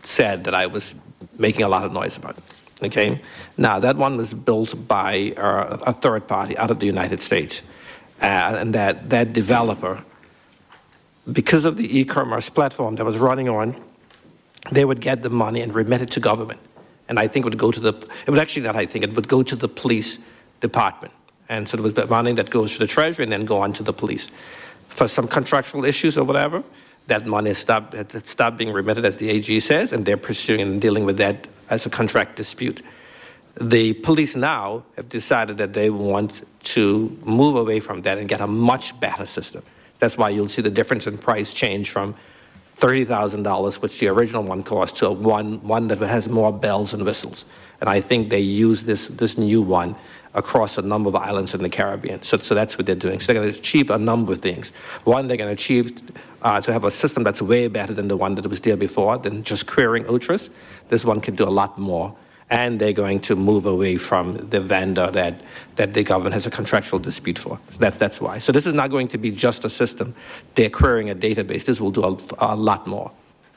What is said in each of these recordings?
said that I was making a lot of noise about. Okay? Now, that one was built by a third party out of the United States. And that developer, because of the e-commerce platform that was running on, they would get the money and remit it to government. And I think it would go to it would go to the police department. And so it was the money that goes to the Treasury and then go on to the police. For some contractual issues or whatever, that money stopped being remitted, as the AG says, and they're pursuing and dealing with that as a contract dispute. The police now have decided that they want to move away from that and get a much better system. That's why you'll see the difference in price change from $30,000, which the original one cost, to one that has more bells and whistles. And I think they use this new one across a number of islands in the Caribbean. So that's what they're doing. So they're going to achieve a number of things. One, they're going to achieve to have a system that's way better than the one that was there before, than just querying OTRAS. This one can do a lot more. And they're going to move away from the vendor that the government has a contractual dispute for. That's why. So this is not going to be just a system. They're querying a database. This will do a lot more.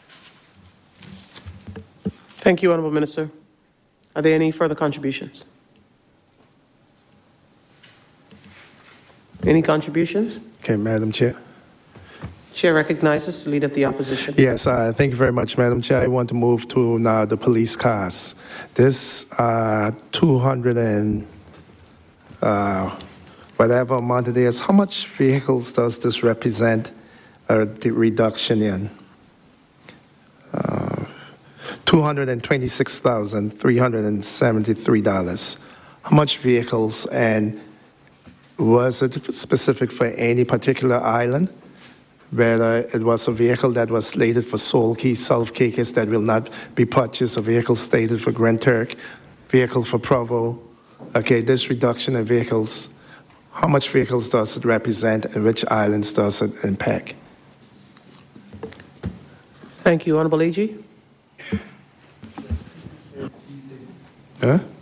Thank you, Honourable Minister. Are there any further contributions? Any contributions? Okay, Madam Chair. Chair recognizes the Leader of the Opposition. Yes, thank you very much, Madam Chair. I want to move to now the police cars. This 200 and whatever amount it is, how much vehicles does this represent the reduction in? $226,373. How much vehicles, and was it specific for any particular island? Whether it was a vehicle that was slated for Sole Key, South Caicos that will not be purchased, a vehicle slated for Grand Turk, vehicle for Provo. Okay, this reduction in vehicles, how much vehicles does it represent and which islands does it impact? Thank you. Honourable AG. Huh?